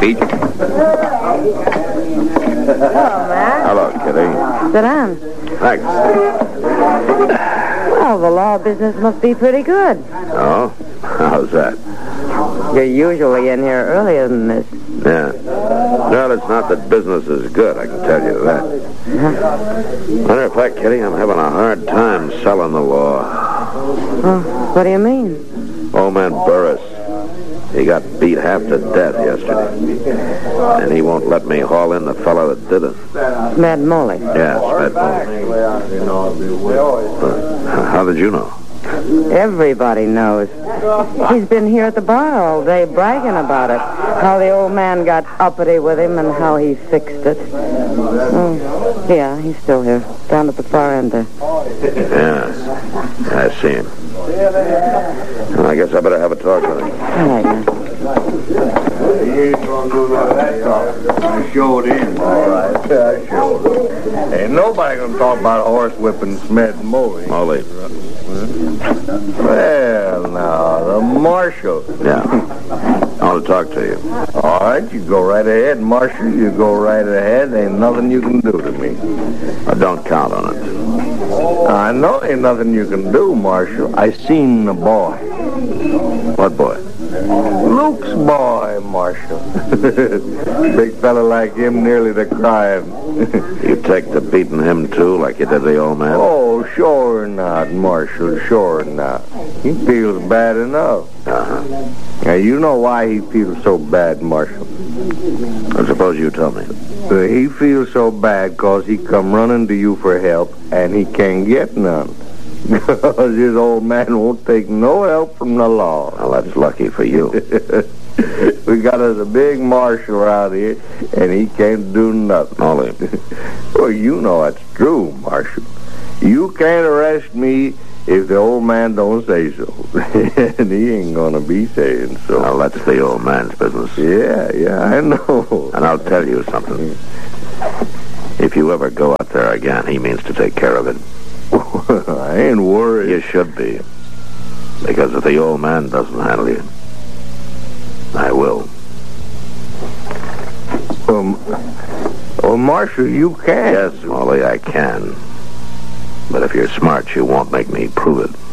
Pete. Hello, Matt. Hello, Kitty. Sit down. Thanks. Well, the law business must be pretty good. Oh? How's that? You're usually in here earlier than this. Yeah. Well, it's not that business is good, I can tell you that. Matter of fact, Kitty, I'm having a hard time selling the law. Oh, what do you mean? Old man Burris. He got beat half to death yesterday. And he won't let me haul in the fellow that did it. Mad Molly. Yeah, Mad Molly. How did you know? Everybody knows. He's been here at the bar all day bragging about it. How the old man got uppity with him and how he fixed it. Oh, yeah, he's still here. Down at the far end there. Yeah, I see him. Well, I guess I better have a talk with him. All right, man. He ain't gonna do none of that talk. I showed him. All right, I showed him. Ain't nobody gonna talk about horse whipping Mad Molly. Molly. Well, now, the marshal. Yeah. I want to talk to you. All right, you go right ahead, Marshal. You go right ahead. Ain't nothing you can do to me. Don't count on it. I know ain't nothing you can do, Marshal. I seen the boy. What boy? Luke's boy, Marshal. Big fella like him nearly to crying. You take to beating him, too, like you did the old man? Oh, sure not, Marshal, sure not. He feels bad enough. Uh-huh. Now, you know why he feels so bad, Marshal. I suppose you tell me. He feels so bad because he come running to you for help, and he can't get none. Because his old man won't take no help from the law. Well, that's lucky for you. We got us a big marshal around here, and he can't do nothing. Molly. Well, you know that's true, Marshal. You can't arrest me if the old man don't say so. And he ain't gonna be saying so. Well, that's the old man's business. Yeah, I know. And I'll tell you something. If you ever go out there again, he means to take care of it. I ain't worried. You should be. Because if the old man doesn't handle you, I will. Well, Marshal, you can. Yes, Molly, I can. But if you're smart, you won't make me prove it.